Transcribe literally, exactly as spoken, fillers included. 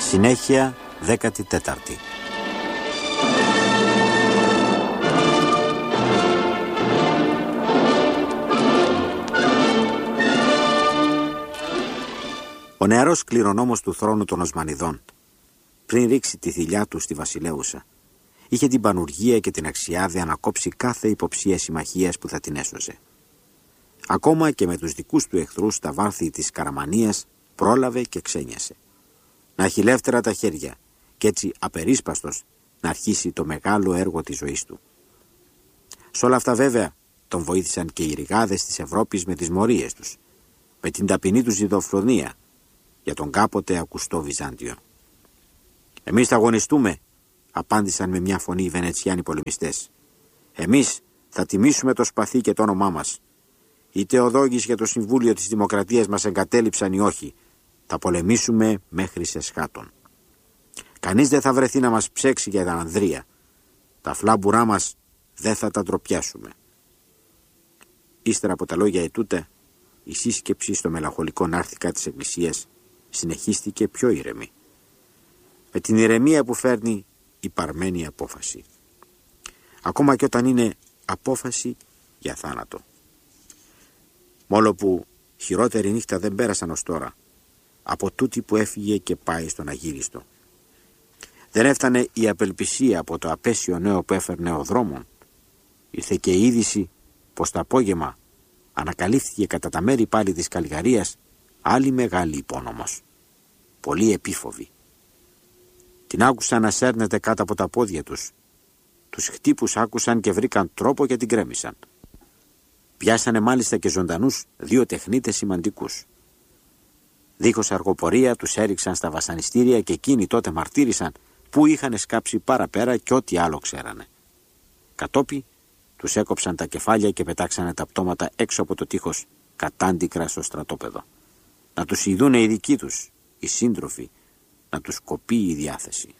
Συνέχεια δέκατη τέταρτη. Ο νεαρός κληρονόμος του θρόνου των Οσμανιδών, πριν ρίξει τη θηλιά του στη βασιλέουσα, είχε την πανουργία και την αξιάδεια να κόψει κάθε υποψία συμμαχίας που θα την έσωσε. Ακόμα και με τους δικούς του εχθρούς στα βάρθη της Καραμανίας πρόλαβε και ξένιασε. Να έχει ελεύθερα τα χέρια και έτσι απερίσπαστος να αρχίσει το μεγάλο έργο της ζωής του. Σ' όλα αυτά βέβαια τον βοήθησαν και οι ρηγάδες της Ευρώπης με τις μορίες τους, με την ταπεινή τους ζηδοφρονία για τον κάποτε ακουστό Βυζάντιο. «Εμείς θα αγωνιστούμε», απάντησαν με μια φωνή οι Βενετσιάνοι πολεμιστές. «Εμείς θα τιμήσουμε το σπαθί και το όνομά μας. Είτε ο Δόγης και το Συμβούλιο της Δημοκρατίας μας εγκατέλειψαν ή όχι, θα πολεμήσουμε μέχρι σε σχάτων. Κανείς δεν θα βρεθεί να μας ψέξει για την Ανδρεία. Τα φλάμπουρά μας δεν θα τα ντροπιάσουμε». Ύστερα από τα λόγια ετούτα, η σύσκεψη στο μελαγχολικό νάρθηκα της Εκκλησίας συνεχίστηκε πιο ήρεμη, με την ηρεμία που φέρνει η παρμένη απόφαση, ακόμα και όταν είναι απόφαση για θάνατο. Μόλο που χειρότερη νύχτα δεν πέρασαν ως τώρα από τούτη που έφυγε και πάει στον αγύριστο. Δεν έφτανε η απελπισία από το απέσιο νέο που έφερνε ο δρόμων. Ήρθε και η είδηση πως το απόγευμα ανακαλύφθηκε κατά τα μέρη πάλι της Καλγαρίας άλλη μεγάλη υπόνομος, πολύ επίφοβη. Την άκουσαν να σέρνεται κάτω από τα πόδια τους. Τους χτύπους άκουσαν και βρήκαν τρόπο και την κρέμισαν. Πιάσανε μάλιστα και ζωντανούς δύο τεχνίτες σημαντικούς. Δίχως αργοπορία τους έριξαν στα βασανιστήρια και εκείνοι τότε μαρτύρησαν που είχαν σκάψει παραπέρα και ό,τι άλλο ξέρανε. Κατόπι τους έκοψαν τα κεφάλια και πετάξανε τα πτώματα έξω από το τείχος κατάντικρα στο στρατόπεδο. Να τους ειδούνε οι δικοί τους, οι σύντροφοι, να τους κοπεί η διάθεση.